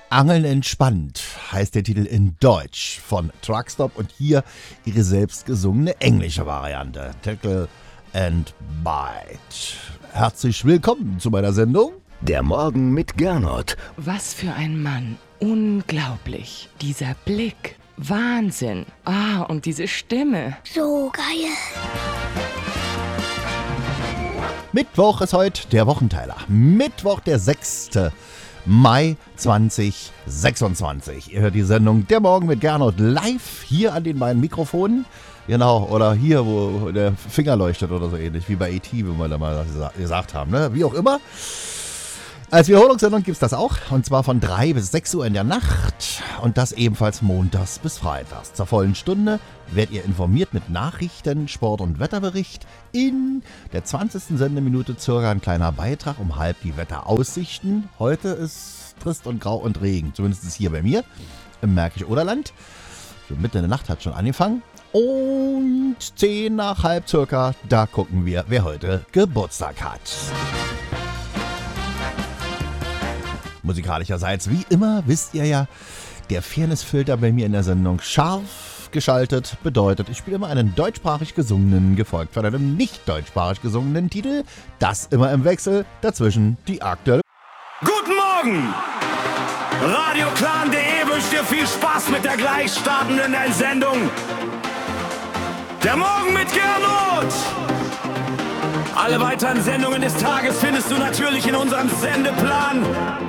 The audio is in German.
Angeln entspannt heißt der Titel in Deutsch von Truckstop und hier ihre selbst gesungene englische Variante. Tackle and Bite. Herzlich willkommen zu meiner Sendung. Der Morgen mit Gernot. Was für ein Mann. Unglaublich. Dieser Blick. Wahnsinn. Und diese Stimme. So geil. Mittwoch ist heute der Wochenteiler. Mittwoch, der 6. Mai 2026. Ihr hört die Sendung Der Morgen mit Gernot live hier an den beiden Mikrofonen. Genau, oder hier, wo der Finger leuchtet oder so ähnlich, wie bei E.T., wie wir da mal gesagt haben. Ne? Wie auch immer. Als Wiederholungssendung gibt es das auch, und zwar von 3 bis 6 Uhr in der Nacht und das ebenfalls montags bis freitags. Zur vollen Stunde werdet ihr informiert mit Nachrichten, Sport- und Wetterbericht. In der 20. Sendeminute circa ein kleiner Beitrag um halb die Wetteraussichten. Heute ist trist und grau und Regen, zumindest hier bei mir im Märkisch-Oderland. So mitten in der Nacht hat schon angefangen. Und 10 nach halb circa, da gucken wir, wer heute Geburtstag hat. Musikalischerseits, wie immer, wisst ihr ja, der Fairness-Filter bei mir in der Sendung scharf geschaltet bedeutet, ich spiele immer einen deutschsprachig gesungenen, gefolgt von einem nicht deutschsprachig gesungenen Titel. Das immer im Wechsel, dazwischen die aktuelle... Guten Morgen! Radioclan.de wünscht dir viel Spaß mit der gleich startenden Sendung Der Morgen mit Gernot! Alle weiteren Sendungen des Tages findest du natürlich in unserem Sendeplan.